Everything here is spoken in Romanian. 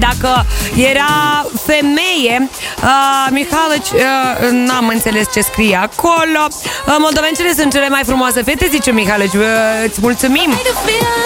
Dacă era femeie, Mihalici, n-am înțeles ce scrie acolo. Moldovencele sunt cele mai frumoase fete, zice Mihalici. Îți mulțumim.